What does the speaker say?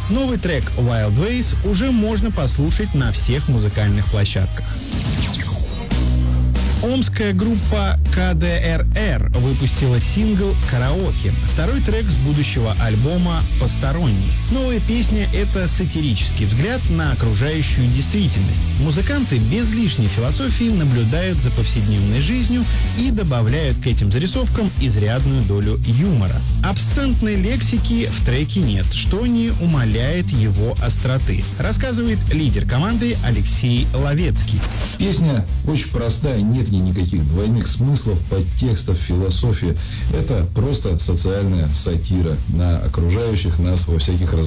Новый трек Wild Ways уже можно послушать на всех музыкальных площадках. Омская группа КДРР выпустила сингл «Караоке», второй трек с будущего альбома «Посторонний». Новая песня — это сатирический взгляд на окружающую действительность. Музыканты без лишней философии наблюдают за повседневной жизнью и добавляют к этим зарисовкам изрядную долю юмора. Абсцентной лексики в треке нет, что не умаляет его остроты, рассказывает лидер команды Алексей Ловецкий. Песня очень простая, нет никаких двойных смыслов, подтекстов, философии. Это просто социальная сатира на окружающих нас во всяких